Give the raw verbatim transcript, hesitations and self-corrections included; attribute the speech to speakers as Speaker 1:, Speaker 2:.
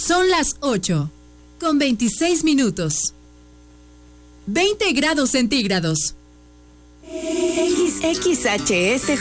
Speaker 1: Son las ocho, con veintiséis minutos. veinte grados centígrados.
Speaker 2: X H S